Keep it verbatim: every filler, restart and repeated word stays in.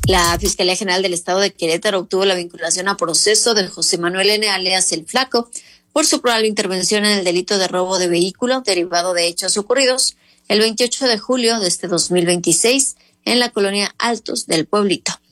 La Fiscalía General del Estado de Querétaro obtuvo la vinculación a proceso de José Manuel N., alias El Flaco, por su probable intervención en el delito de robo de vehículo derivado de hechos ocurridos el veintiocho de julio de este dos mil veintiséis en la colonia Altos del Pueblito.